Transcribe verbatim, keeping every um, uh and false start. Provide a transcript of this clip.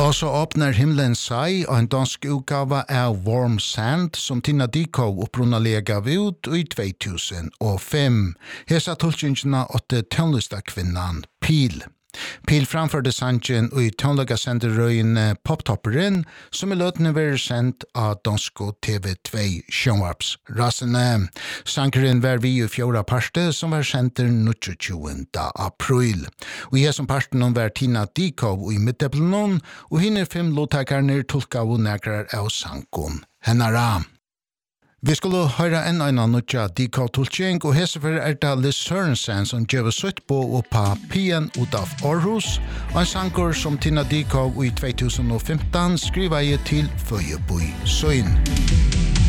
Og så åpner himmelen seg og en dansk utgave av Warm Sand som Tina Dikow opprunnelige gav ut i två tusen fem. Hesa tolkningene åtte tønlista kvinnan Pil. Pil framførte sangen i tønlega senderøyen Poptopperen som i løtene var sendt av dansko T V två sjønvarpsrassene. Sankeren var vi i fjorda parte som var sendt den tjuende april. Og i som parten var Tina Dikow i midteplen og henne fem låttakerne tolka og nægrar av sankon hennara. Vi skulle høre en annen nødja Dikow-tolkning, og hesefer er det Liz Sørensen som gjør sutt på og på Pien ut av Aarhus, og en sanger som Tina Dikow i två tusen femton skriver jeg til Føyebøy Søyn.